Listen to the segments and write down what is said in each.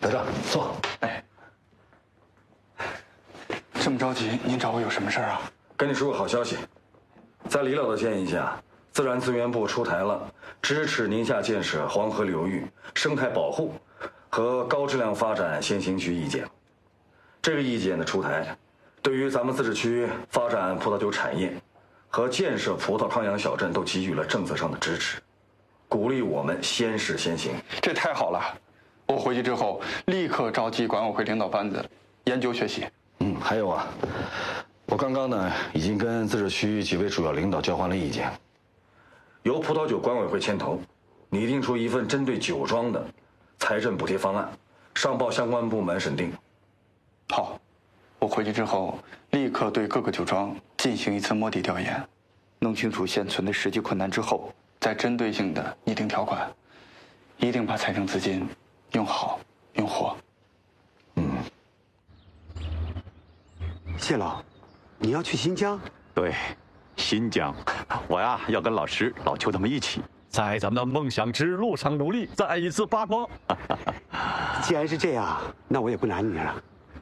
德正，坐。 哎，这么着急，您找我有什么事儿啊？ 跟你说个好消息，在李老的建议下，自然资源部出台了支持宁夏建设黄河流域生态保护和高质量发展先行区意见。这个意见的出台，对于咱们自治区发展葡萄酒产业和建设葡萄康养小镇都给予了政策上的支持，鼓励我们先试先行。 这太好了！我回去之后立刻召集管委会领导班子研究学习。 还有啊，我刚刚呢已经跟自治区几位主要领导交换了意见，由葡萄酒管委会牵头，拟定出一份针对酒庄的财政补贴方案，上报相关部门审定。 好，我回去之后立刻对各个酒庄进行一次摸底调研，弄清楚现存的实际困难之后，再针对性的拟定条款，一定把财政资金用好用活。 谢老，你要去新疆？ 对，新疆，我呀要跟老师、老邱他们一起，在咱们的梦想之路上努力，再一次发光。 既然是这样，那我也不难你了。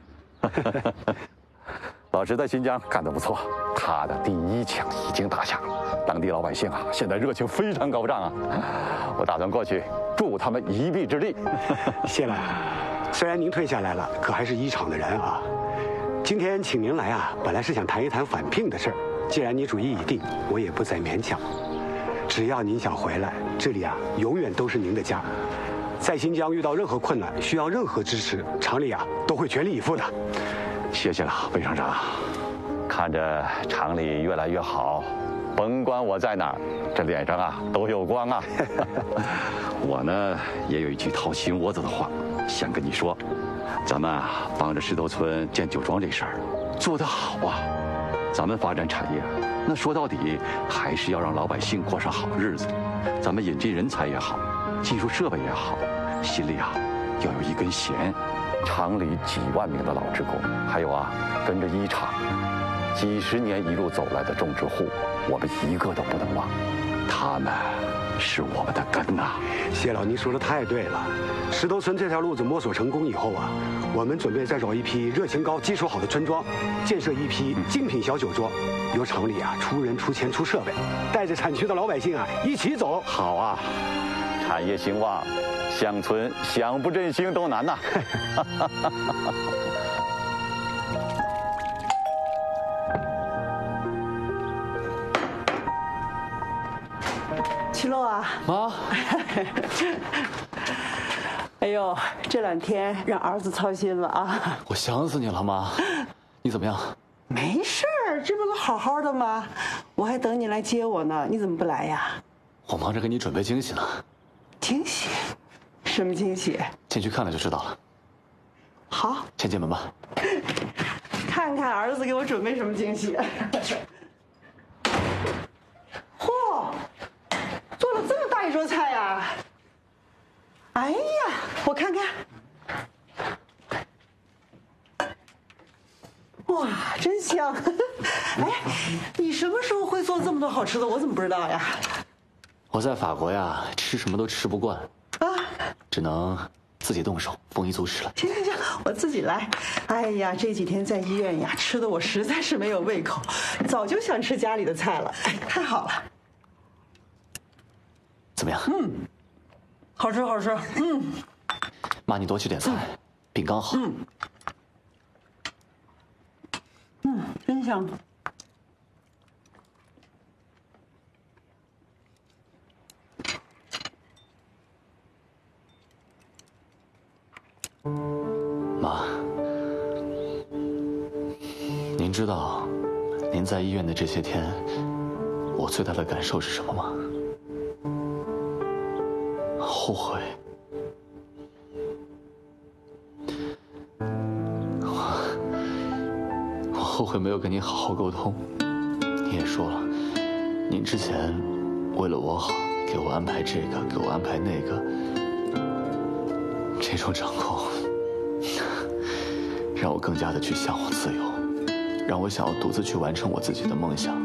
老师在新疆干得不错，他的第一枪已经打响了，当地老百姓啊，现在热情非常高涨啊。我打算过去助他们一臂之力。 谢了，虽然您退下来了，可还是一厂的人啊。今天请您来啊，本来是想谈一谈返聘的事儿。既然你主意已定，我也不再勉强。只要您想回来，这里啊永远都是您的家。在新疆遇到任何困难，需要任何支持，厂里啊都会全力以赴的。 谢谢了，魏厂长。看着厂里越来越好，甭管我在哪儿，这脸上啊都有光啊。我呢也有一句掏心窝子的话想跟你说。咱们啊，帮着石头村建酒庄这事儿做得好啊！咱们发展产业，那说到底还是要让老百姓过上好日子。咱们引进人才也好，技术设备也好，心里啊要有一根弦。厂里几万名的老职工，还有啊跟着一厂几十年一路走来的种植户，我们一个都不能忘。他们是我们的根呐！ 谢老，您说的太对了。石头村这条路子摸索成功以后啊，我们准备再找一批热情高、基础好的村庄，建设一批精品小酒庄，由厂里啊出人出钱出设备，带着产区的老百姓啊一起走。 好啊，产业兴旺，乡村想不振兴都难呐。 七洛啊， 妈， 哎呦，这2天让儿子操心了啊！ 我想死你了，妈。你怎么样？ 没事儿，这不都好好的吗？我还等你来接我呢，你怎么不来呀？ 我忙着给你准备惊喜呢。 惊喜？什么惊喜？ 进去看了就知道了。 好， 先进门吧。 看看儿子给我准备什么惊喜。嚯，做了这么大一桌菜呀！哎呀，我看看，哇，真香！哎，你什么时候会做这么多好吃的？我怎么不知道呀？ 我在法国呀，吃什么都吃不惯啊，只能自己动手，丰衣足食了。 行行行，我自己来。哎呀，这几天在医院呀，吃的我实在是没有胃口，早就想吃家里的菜了。哎，太好了。 怎么样？ 好吃好吃。 妈，你多去点菜，饼刚好。 真香。 妈，您知道，您在医院的这些天，我最大的感受是什么吗？后悔。我后悔没有跟您好好沟通。您也说了，您之前为了我好，给我安排这个，给我安排那个，这种掌控让我更加的去向往自由，让我想要独自去完成我自己的梦想。